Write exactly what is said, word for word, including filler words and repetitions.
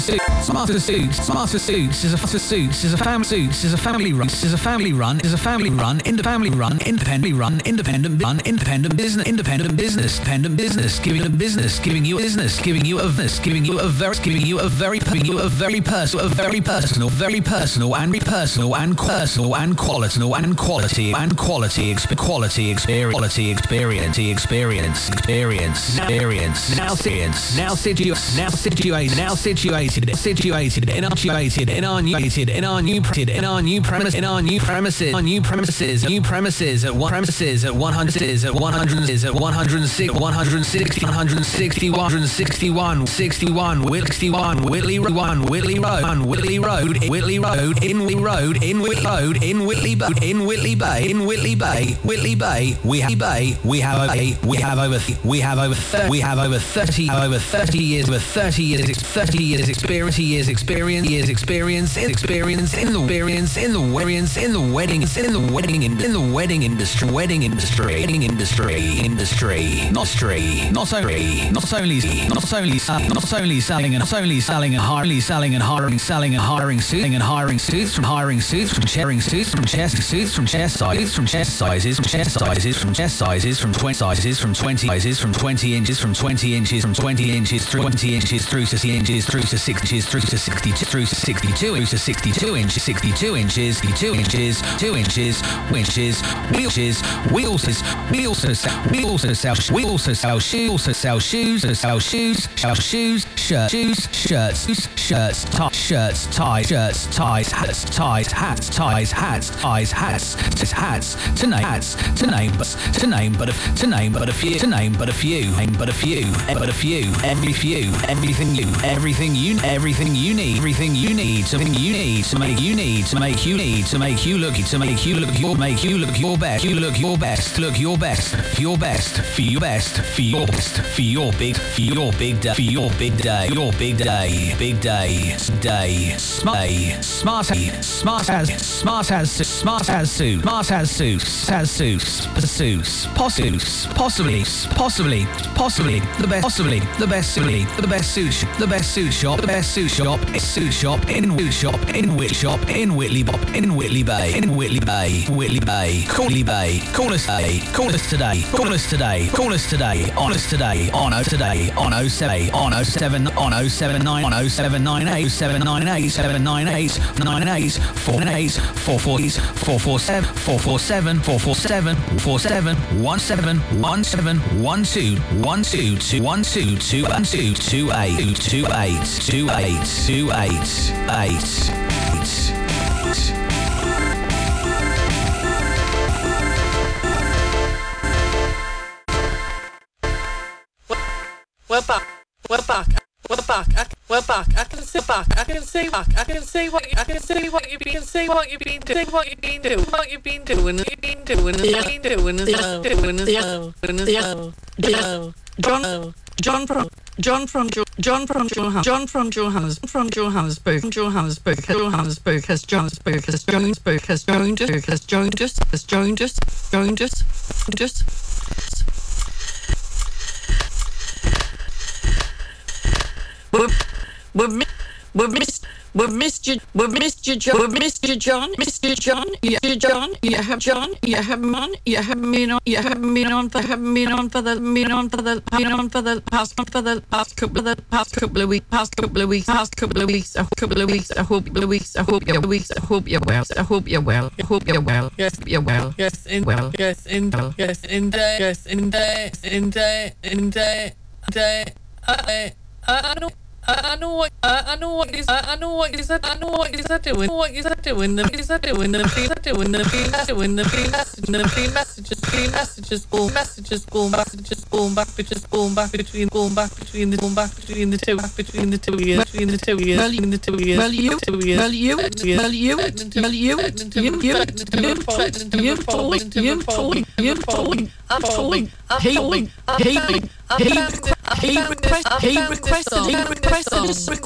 Smarter Suits, Smarter Suits is a Smarter Suits is a family suits is a family run is a family run is a family run into family run independently run independent run independent business independent business independent business giving a business giving you a business giving you a business giving you a very giving you a very giving you a very personal a very personal very personal and personal and personal and quality and quality and quality exp- quality experience quality experience experience experience experience now science now situ now situated now situated situated in our situated in our new in our new in our new premise in our new premises our new premises new premises at one premises at one hundred is at one hundred is at one hundred six one hundred sixty one hundred sixty one hundred sixty-one sixty-one sixty-one Whitley Road one Whitley Road one Whitley Road Whitley Road in Whitley Road in Whitley Road in Whitley Bay in Whitley Bay in Whitley Bay Whitley Bay we have Bay we have a we have over we have over we have over thirty over thirty years over thirty years thirty years experience years experience years experience experience in the experience in the experience in the wedding in the wedding in the wedding industry wedding industry wedding industry industry not street not only not only not only not only selling and not only selling and hiring selling and hiring selling and hiring suiting and hiring suits from hiring suits from sharing suits from chest suits from chest sizes from chest sizes from chest sizes from chest sizes from twenty sizes from twenty sizes from twenty inches from twenty inches from twenty inches through twenty inches through to sixty inches through to six inches through to sixty-two through to sixty-two through to sixty-two inches sixty-two inches two inches two inches inches we inches we also we also sell we also sell we also sell shoes also sell shoes sell shoes sell shoes shirts shoes shirts shirts ties shirts ties shirts ties hats ties hats ties hats ties hats hats to name hats to name but to name but a, to name but a few to name but a few name but a few but a few every few everything you everything you everything you need everything you need something you need to make you need to make you need to make you look to make you look your make you look your best you look your best look your best for your best for your best for your best for your big for your big day for your big day your big day big day day smart smart smart as smart as smart as suit smart as suits as suits pursuits pursuits possibly possibly possibly the best possibly the best suit the best suit the best suit shop the best suit shop suit shop in Whit shop in Whit shop in Whitley Bop in Whitley Bay in Whitley Bay Whitley Bay Whitley Bay call us today call us today call us today call us today on us today on us today on oh seven on oh seven on oh seven nine on oh seven nine eight seven nine eight seven nine eight nine eight four eight four four four four seven four four seven four four seven four seven one seven one seven one two one two two one two two one two two eight two eight two eight two eight eight eight. We're back. We're back. We're back. I, we're back. I can see back. I can see back. I can see what you, I can see what you've been see what you've been doing. What you've been doing. What you've been doing. You've been doing. You've been doing as well. Doing as well. Doing as well. Yes. John. John from John from John from Johann John from Johannes from Johannesburg Johannesburg Johannesburg has Johannesburg has Johannesburg has joined us has joined us has joined us joined us just. We've, we've, we've missed, we've missed you, we've missed you, John, we've missed you, John, missed you, John, you, John, you have John, you have on, you haven't been on, you haven't been on, for, haven't been on for the, been on for the, been on for the past, for the past couple of the past couple of weeks, past couple of weeks, past couple of weeks, a couple of weeks, I hope, couple of weeks, I hope you're weeks, I hope you're well, I hope you're well, I hope you're well, yes, you're well, yes, in well, yes, in well, yes, in day, yes, in day, in day, in day, day, I, I know. I know what I know what is I know what is I know what is I doing what is I doing the is I doing the is I doing the is doing the message the messages the messages all messages all messages all back between all back between all back between the all back between the two back between the two years between the two years between the two years well you well you well you well you well you you you told you told you told I'm told he he he he requested he requested he requested